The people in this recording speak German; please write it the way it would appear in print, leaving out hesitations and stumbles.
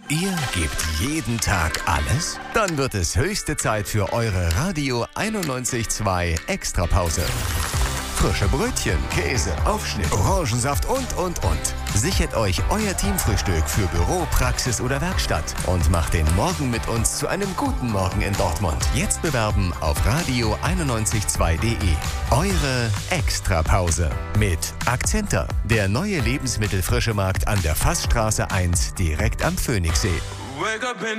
Ihr gebt jeden Tag alles? Dann wird es höchste Zeit für eure Radio 91.2 Extrapause. Frische Brötchen, Käse, Aufschnitt, Orangensaft und. Sichert euch euer Teamfrühstück für Büro, Praxis oder Werkstatt und macht den Morgen mit uns zu einem guten Morgen in Dortmund. Jetzt bewerben auf radio992.de. Eure Extrapause mit Akzenter, der neue Lebensmittelfrischemarkt an der Fassstraße 1 direkt am Phoenixsee.